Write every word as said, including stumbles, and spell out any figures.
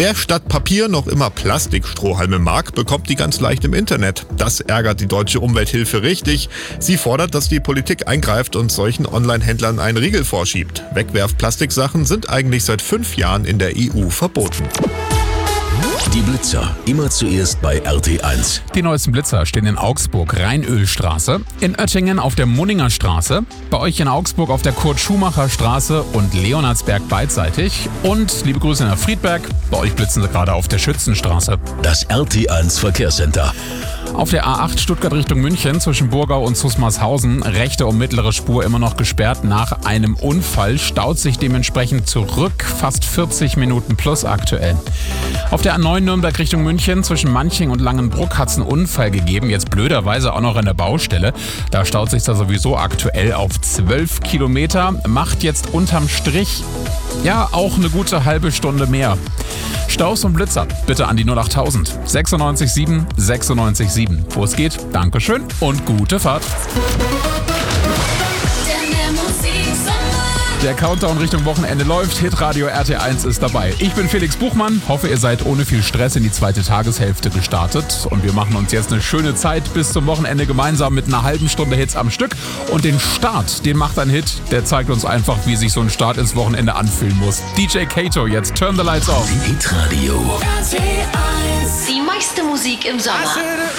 Wer statt Papier noch immer Plastikstrohhalme mag, bekommt die ganz leicht im Internet. Das ärgert die Deutsche Umwelthilfe richtig. Sie fordert, dass die Politik eingreift und solchen Online-Händlern einen Riegel vorschiebt. Wegwerf-Plastiksachen sind eigentlich seit fünf Jahren in der E U verboten. Die Blitzer, immer zuerst bei R T eins. Die neuesten Blitzer stehen in Augsburg, Rheinölstraße, in Oettingen auf der Munninger Straße, bei euch in Augsburg auf der Kurt-Schumacher-Straße und Leonardsberg beidseitig und liebe Grüße nach Friedberg, bei euch blitzen sie gerade auf der Schützenstraße. Das R T eins Verkehrscenter. Auf der A acht Stuttgart Richtung München zwischen Burgau und Zusmarshausen, rechte und mittlere Spur immer noch gesperrt nach einem Unfall, staut sich dementsprechend zurück, fast vierzig Minuten plus aktuell. Auf der A neun Nürnberg Richtung München zwischen Manching und Langenbruck hat es einen Unfall gegeben, jetzt blöderweise auch noch an der Baustelle. Da staut sich da sowieso aktuell auf zwölf Kilometer, macht jetzt unterm Strich ja auch eine gute halbe Stunde mehr. Staus und Blitzer bitte an die null achttausend sechsundneunzig sieben sechsundneunzig sieben. Wo es geht, Dankeschön und gute Fahrt. Der Countdown Richtung Wochenende läuft, Hitradio R T eins ist dabei. Ich bin Felix Buchmann, hoffe ihr seid ohne viel Stress in die zweite Tageshälfte gestartet und wir machen uns jetzt eine schöne Zeit bis zum Wochenende gemeinsam mit einer halben Stunde Hits am Stück und den Start, den macht ein Hit, der zeigt uns einfach, wie sich so ein Start ins Wochenende anfühlen muss. D J Kato, jetzt Turn the Lights Off. Hitradio. Die meiste Musik im Sommer.